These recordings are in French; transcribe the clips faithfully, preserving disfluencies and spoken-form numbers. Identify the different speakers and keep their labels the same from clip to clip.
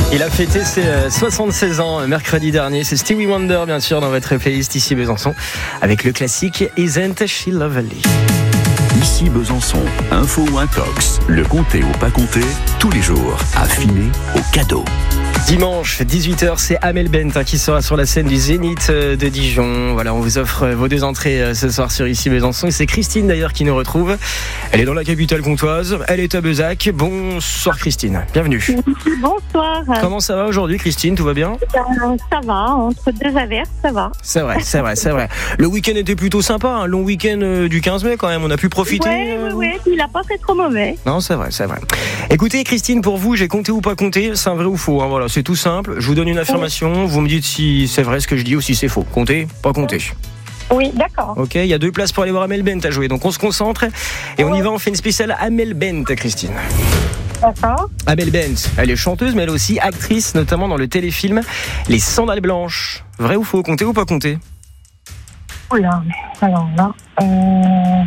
Speaker 1: Il a fêté ses soixante-seize ans mercredi dernier. C'est Stevie Wonder, bien sûr, dans votre playlist ici Besançon, avec le classique Isn't She Lovely.
Speaker 2: Ici Besançon, info ou intox, le compter ou pas compter, tous les jours, affiné au cadeau.
Speaker 1: Dimanche, dix-huit heures, c'est Amel Bent qui sera sur la scène du Zénith de Dijon. Voilà, on vous offre vos deux entrées ce soir sur Ici Besançon. Et c'est Christine d'ailleurs qui nous retrouve. Elle est dans la capitale comtoise, elle est à Bezac. Bonsoir Christine, bienvenue.
Speaker 3: Bonsoir.
Speaker 1: Comment ça va aujourd'hui Christine, tout va bien ?
Speaker 3: euh, Ça va, entre deux averses, ça va.
Speaker 1: C'est vrai, c'est vrai, c'est vrai. Le week-end était plutôt sympa, un long week-end euh, du quinze mai quand même, on a pu profiter.
Speaker 3: Oui,
Speaker 1: euh...
Speaker 3: oui, oui, il n'a pas fait trop mauvais.
Speaker 1: Non, c'est vrai, c'est vrai. Écoutez Christine, pour vous, j'ai compté ou pas compté, c'est un vrai ou faux, hein, voilà, c'est tout simple. Je vous donne une affirmation, vous me dites si c'est vrai ce que je dis ou si c'est faux. Comptez, pas compter.
Speaker 3: Oui, d'accord.
Speaker 1: Ok, il y a deux places pour aller voir Amel Bent à jouer, donc on se concentre et on y va, on fait une spéciale Amel Bent, Christine.
Speaker 3: D'accord.
Speaker 1: Amel Bent, elle est chanteuse, mais elle est aussi actrice, notamment dans le téléfilm Les Sandales Blanches. Vrai ou faux, compter ou pas compter ?
Speaker 3: Oula, alors là... Euh...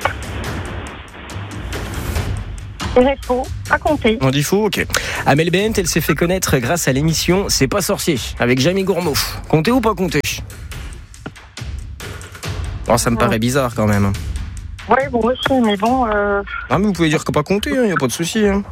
Speaker 3: C'est faux, à compter.
Speaker 1: On dit faux, ok. Amel Bent, elle s'est fait connaître grâce à l'émission C'est pas sorcier, avec Jamie Gourmaud. Compter ou pas compter ? Oh, ça me paraît bizarre quand même.
Speaker 3: Oui, bon aussi, mais bon... Euh...
Speaker 1: Ah, mais vous pouvez dire que pas compter, il hein, n'y a pas de souci. Hein.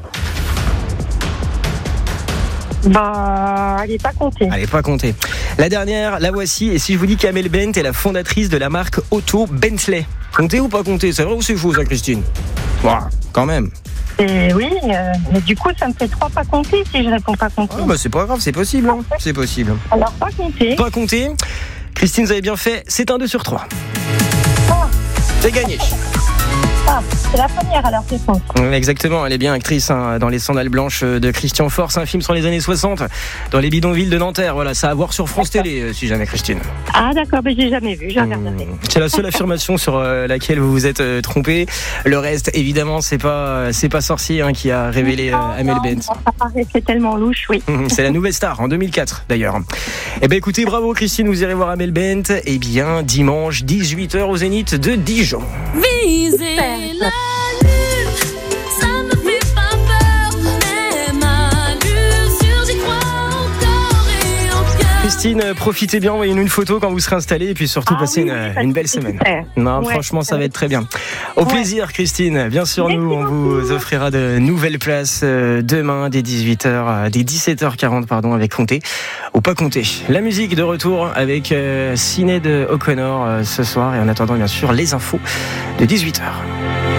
Speaker 3: Bah, elle n'est pas comptée.
Speaker 1: Elle n'est pas comptée. La dernière, la voici. Et si je vous dis qu'Amel Bent est la fondatrice de la marque auto Bentley, comptez ou pas compter ? C'est vrai ou c'est faux ça, Christine ? Bon, quand même.
Speaker 3: Et oui, euh, mais du coup, ça me fait trois pas compter si je réponds pas compter.
Speaker 1: Ah bah c'est pas grave, c'est possible. Hein. C'est possible.
Speaker 3: Alors, pas compter.
Speaker 1: Pas compter. Christine, vous avez bien fait. C'est un deux sur trois.
Speaker 3: Ah.
Speaker 1: C'est gagné.
Speaker 3: Ah, c'est la première alors, c'est faux.
Speaker 1: Exactement, elle est bien actrice hein, dans Les Sandales Blanches de Christian Force, un film sur les années soixante, dans les bidonvilles de Nanterre. Voilà, ça à voir sur France d'accord. Télé, si jamais, Christine.
Speaker 3: Ah d'accord, mais j'ai jamais vu, j'ai regardé.
Speaker 1: Mmh, c'est la seule affirmation sur euh, laquelle vous vous êtes euh, trompé. Le reste, évidemment, c'est pas, c'est pas Sorcier hein, qui a révélé euh, Amel Bent.
Speaker 3: Ça paraissait tellement louche, oui.
Speaker 1: Mmh, c'est la nouvelle star en deux mille quatre d'ailleurs. Eh ben écoutez, bravo Christine, vous irez voir Amel Bent. Eh bien, dimanche dix-huit heures au Zénith de Dijon.
Speaker 4: Visez la
Speaker 1: Christine, profitez bien, envoyez-nous une photo quand vous serez installé et puis surtout ah passez oui, une, une belle semaine.
Speaker 3: Super.
Speaker 1: Non,
Speaker 3: ouais,
Speaker 1: franchement, ça va être très bien. Au ouais. plaisir, Christine. Bien sûr, merci nous, on beaucoup. Vous offrira de nouvelles places demain dès dix-huit heures, dès dix-sept heures quarante, pardon, avec Compter ou pas Compter. La musique de retour avec euh, Sinéad O'Connor euh, ce soir et en attendant, bien sûr, les infos de dix-huit heures.